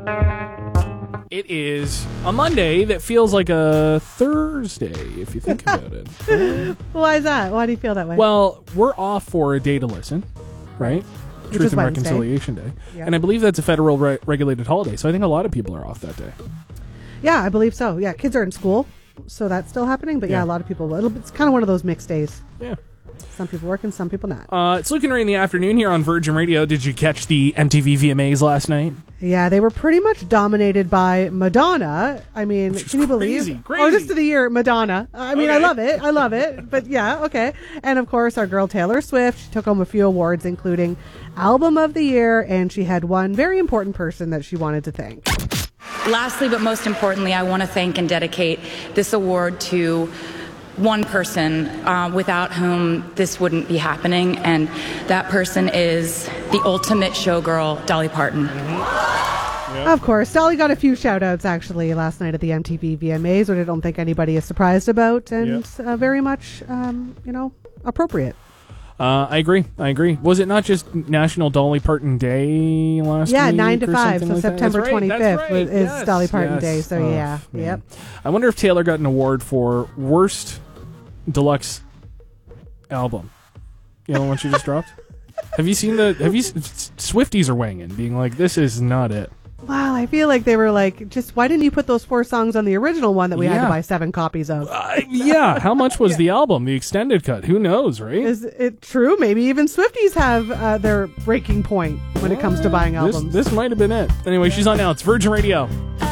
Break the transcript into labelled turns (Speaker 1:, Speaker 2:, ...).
Speaker 1: It is a Monday that feels like a Thursday, if you think about it.
Speaker 2: Why is that? Why do you feel that way?
Speaker 1: Well, we're off for a day to listen, right?
Speaker 2: Which
Speaker 1: Truth
Speaker 2: is
Speaker 1: and
Speaker 2: Wednesday.
Speaker 1: Reconciliation Day.
Speaker 2: Yeah.
Speaker 1: And I believe that's a federal regulated holiday, so I think a lot of people are off that day.
Speaker 2: Yeah, I believe so. Yeah, kids are in school, so that's still happening. But yeah, a lot of people. It's kind of one of those mixed days.
Speaker 1: Yeah.
Speaker 2: Some people working, some people not.
Speaker 1: It's Luke and Ray in the afternoon here on Virgin Radio. Did you catch the MTV VMAs last night?
Speaker 2: Yeah, they were pretty much dominated by Madonna. I mean, can you believe?
Speaker 1: Crazy.
Speaker 2: Artist of the Year, Madonna. I mean,
Speaker 1: Okay.
Speaker 2: I love it. But yeah, okay. And of course, our girl Taylor Swift. She took home a few awards, including Album of the Year, and she had one very important person that she wanted to thank.
Speaker 3: Lastly, but most importantly, I want to thank and dedicate this award to one person without whom this wouldn't be happening, and that person is the ultimate showgirl, Dolly Parton.
Speaker 2: Of course, Dolly got a few shout-outs actually last night at the MTV VMAs, which I don't think anybody is surprised about, and very much, appropriate.
Speaker 1: I agree. Was it not just National Dolly Parton Day last week?
Speaker 2: Yeah, 9 to 5, so
Speaker 1: something like that?
Speaker 2: September
Speaker 1: That's right,
Speaker 2: 25th
Speaker 1: that's right.
Speaker 2: is Dolly Parton Day, so
Speaker 1: Man.
Speaker 2: yep.
Speaker 1: I wonder if Taylor got an award for Worst Deluxe Album. You know the one she just dropped? Swifties are weighing in, being like, this is not it.
Speaker 2: Wow, I feel like they were like, just why didn't you put those 4 songs on the original one that we had to buy 7 copies of?
Speaker 1: How much was the album, the extended cut? Who knows, right?
Speaker 2: Is it true? Maybe even Swifties have their breaking point when it comes to buying albums.
Speaker 1: This might have been it. Anyway, she's on now. It's Virgin Radio.